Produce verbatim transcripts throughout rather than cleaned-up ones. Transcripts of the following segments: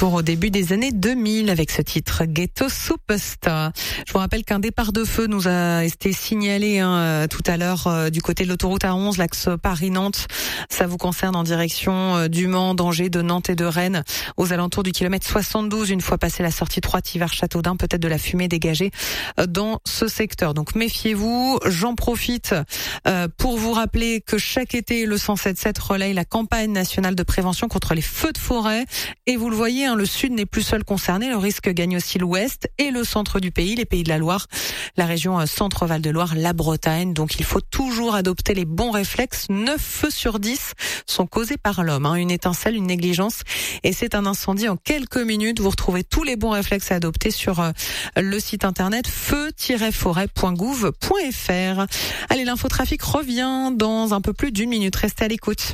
retour au début des années deux mille avec ce titre Ghetto Superstar. Je vous rappelle qu'un départ de feu nous a été signalé hein, tout à l'heure euh, du côté de l'autoroute A onze, l'axe Paris-Nantes. Ça vous concerne en direction euh, du Mans, d'Angers, de Nantes et de Rennes, aux alentours du kilomètre soixante-douze, une fois passé la sortie trois vers Châteaudun, peut-être de la fumée dégagée euh, dans ce secteur. Donc méfiez-vous. J'en profite euh, pour vous rappeler que chaque été, le cent sept sept relaye la campagne nationale de prévention contre les feux de forêt. Et vous le voyez, hein, le sud n'est plus seul concerné. Le risque gagne aussi l'ouest et le centre du pays, les pays de la Loire, la région euh, Centre-Val de Loire, la Bretagne. Donc il faut toujours adopter les bons réflexes. neuf feux sur dix sont causés par l'homme. Hein. Une étincelle, une négligence et c'est un incendie en quelques minutes. Vous retrouvez tous les bons réflexes à adopter sur euh, le site internet feu tiret forêt point gouv point fr. Allez, l'infotrafic revient dans un peu plus d'une minute. Restez à l'écoute.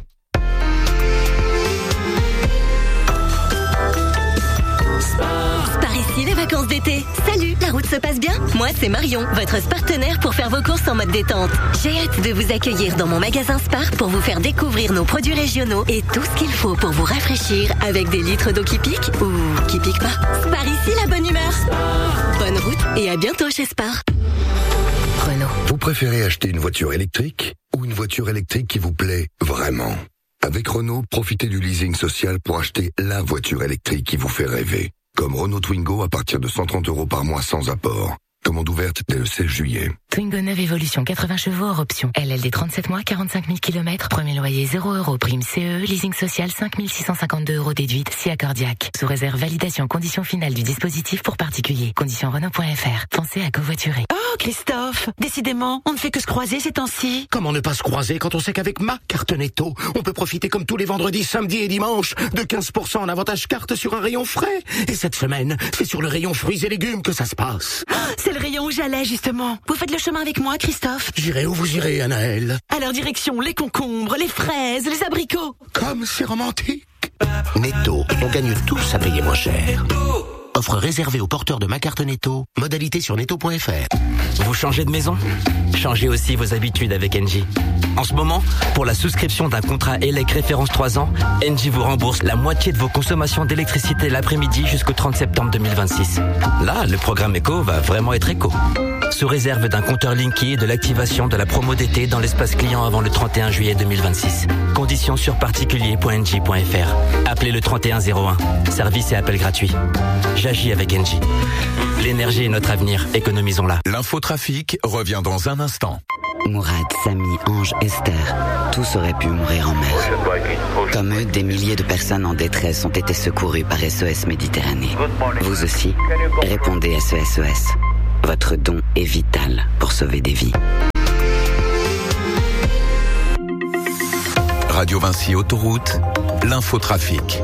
Par ici, les vacances d'été. Salut, la route se passe bien? Moi, c'est Marion, votre partenaire pour faire vos courses en mode détente. J'ai hâte de vous accueillir dans mon magasin Spar pour vous faire découvrir nos produits régionaux et tout ce qu'il faut pour vous rafraîchir avec des litres d'eau qui piquent ou qui piquent pas. Spar ici, la bonne humeur. Bonne route et à bientôt chez Spar. Renault. Vous préférez acheter une voiture électrique ou une voiture électrique qui vous plaît vraiment? Avec Renault, profitez du leasing social pour acheter la voiture électrique qui vous fait rêver. Comme Renault Twingo à partir de cent trente euros par mois sans apport. Commande ouverte dès le seize juillet. Twingo neuve Evolution, quatre-vingts chevaux hors option. L L D trente-sept mois, quarante-cinq mille kilomètres. Premier loyer zéro euros. Prime C E, leasing social cinq mille six cent cinquante-deux euros déduite, si accordiaque. Sous réserve validation conditions finales du dispositif pour particulier. Conditions Renault point F R. Pensez à covoiturer. Oh Christophe, décidément, on ne fait que se croiser ces temps-ci. Comment ne pas se croiser quand on sait qu'avec ma carte Netto, on peut profiter comme tous les vendredis, samedis et dimanches de quinze pour cent en avantage carte sur un rayon frais. Et cette semaine, c'est sur le rayon fruits et légumes que ça se passe. Oh, c'est le rayon où j'allais justement. Vous faites le chemin avec moi, Christophe? J'irai où vous irez, Anaëlle. Alors direction les concombres, les fraises, les abricots. Comme c'est romantique. Netto, on gagne tous à payer moins cher. Offre réservée aux porteurs de ma carte Netto. Modalité sur netto point F R. Vous changez de maison? Changez aussi vos habitudes avec Engie. En ce moment, pour la souscription d'un contrat E L E C référence trois ans, Engie vous rembourse la moitié de vos consommations d'électricité l'après-midi jusqu'au trente septembre deux mille vingt-six. Là, le programme éco va vraiment être éco. Sous réserve d'un compteur Linky et de l'activation de la promo d'été dans l'espace client avant le trente et un juillet deux mille vingt-six. Conditions sur particulier point engie point F R. Appelez le trente et un zéro un. Service et appel gratuit. J'agis avec Engie. L'énergie est notre avenir, économisons-la. L'infotrafic revient dans un instant. Mourad, Samy, Ange, Esther, tous auraient pu mourir en mer. Comme eux, des milliers de personnes en détresse ont été secourues par S O S Méditerranée. Vous aussi, répondez S O S O S. Votre don est vital pour sauver des vies. Radio Vinci Autoroute, l'infotrafic.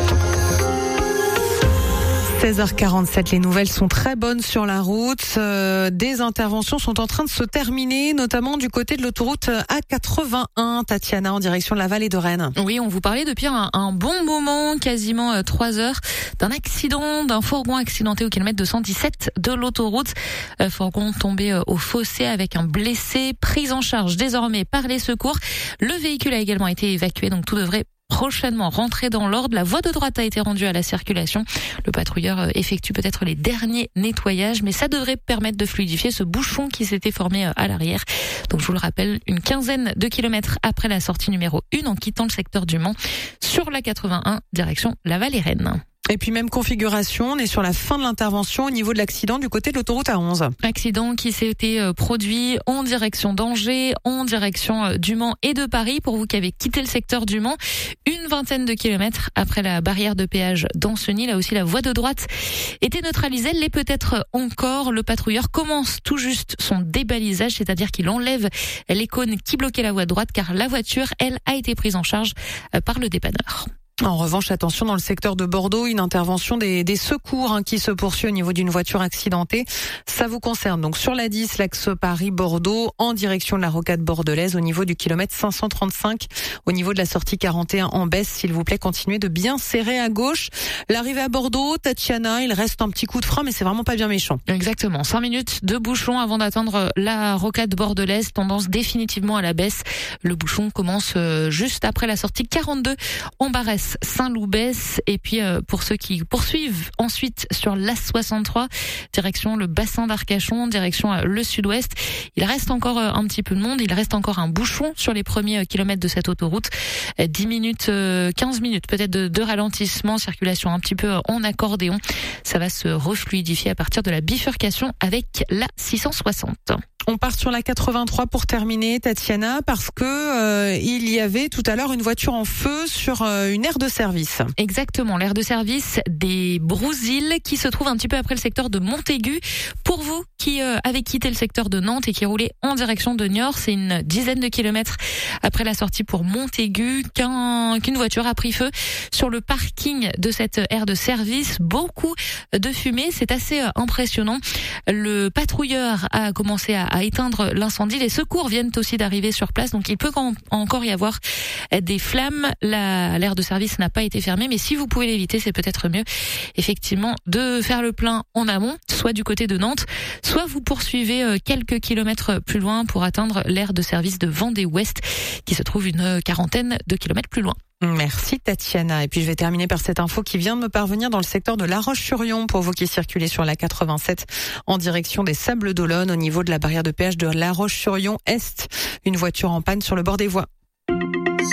seize heures quarante-sept, les nouvelles sont très bonnes sur la route. Euh, des interventions sont en train de se terminer, notamment du côté de l'autoroute A quatre-vingt-un, Tatiana, en direction de la vallée de Rennes. Oui, on vous parlait depuis un, un bon moment, quasiment euh, trois heures, d'un accident, d'un fourgon accidenté au kilomètre deux cent dix-sept de l'autoroute. Euh, fourgon tombé euh, au fossé avec un blessé, pris en charge désormais par les secours. Le véhicule a également été évacué, donc tout devrait prochainement rentrer dans l'ordre. La voie de droite a été rendue à la circulation. Le patrouilleur effectue peut-être les derniers nettoyages, mais ça devrait permettre de fluidifier ce bouchon qui s'était formé à l'arrière. Donc je vous le rappelle, une quinzaine de kilomètres après la sortie numéro un en quittant le secteur du Mans sur la quatre-vingt-un, direction la Vallée-Rennes. Et puis même configuration, on est sur la fin de l'intervention au niveau de l'accident du côté de l'autoroute A onze. Accident qui s'était produit en direction d'Angers, en direction du Mans et de Paris. Pour vous qui avez quitté le secteur du Mans, une vingtaine de kilomètres après la barrière de péage d'Ancenis. Là aussi, la voie de droite était neutralisée. Elle l'est peut-être encore. Le patrouilleur commence tout juste son débalisage, c'est-à-dire qu'il enlève les cônes qui bloquaient la voie de droite, car la voiture, elle, a été prise en charge par le dépanneur. En revanche, attention, dans le secteur de Bordeaux, une intervention des, des secours hein, qui se poursuit au niveau d'une voiture accidentée. Ça vous concerne donc sur la dix, l'axe Paris-Bordeaux, en direction de la rocade bordelaise, au niveau du kilomètre cinq cent trente-cinq, au niveau de la sortie quarante et un en baisse. S'il vous plaît, continuez de bien serrer à gauche. L'arrivée à Bordeaux, Tatiana, il reste un petit coup de frein, mais c'est vraiment pas bien méchant. Exactement, cinq minutes de bouchon avant d'atteindre la rocade bordelaise, tendance définitivement à la baisse. Le bouchon commence juste après la sortie quarante-deux en Barès. Saint-Loubès. Et puis euh, pour ceux qui poursuivent ensuite sur l'A soixante-trois, direction le bassin d'Arcachon, direction euh, le sud-ouest, il reste encore euh, un petit peu de monde, il reste encore un bouchon sur les premiers euh, kilomètres de cette autoroute. Euh, dix minutes, euh, quinze minutes peut-être de, de ralentissement, circulation un petit peu euh, en accordéon. Ça va se refluidifier à partir de la bifurcation avec la six cent soixante. On part sur la quatre-vingt-trois pour terminer, Tatiana, parce que euh, il y avait tout à l'heure une voiture en feu sur euh, une aire de service. Exactement, l'aire de service des Brousilles qui se trouve un petit peu après le secteur de Montaigu. Pour vous qui euh, avez quitté le secteur de Nantes et qui roulez en direction de Niort, c'est une dizaine de kilomètres après la sortie pour Montaigu qu'un, qu'une voiture a pris feu sur le parking de cette aire de service. Beaucoup de fumée, c'est assez euh, impressionnant. Le patrouilleur a commencé à à éteindre l'incendie. Les secours viennent aussi d'arriver sur place, donc il peut encore y avoir des flammes. La, l'aire de service n'a pas été fermée, mais si vous pouvez l'éviter, c'est peut-être mieux effectivement de faire le plein en amont, soit du côté de Nantes, soit vous poursuivez quelques kilomètres plus loin pour atteindre l'aire de service de Vendée-Ouest, qui se trouve une quarantaine de kilomètres plus loin. Merci Tatiana. Et puis je vais terminer par cette info qui vient de me parvenir dans le secteur de La Roche-sur-Yon pour vous qui circulez sur la quatre-vingt-sept en direction des Sables d'Olonne au niveau de la barrière de péage de La Roche-sur-Yon Est. Une voiture en panne sur le bord des voies.